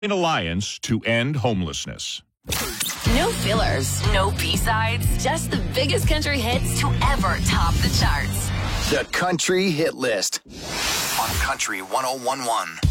An alliance to end homelessness. No fillers, no B-sides, just the biggest country hits to ever top the charts. The Country Hit List on Country 101.1.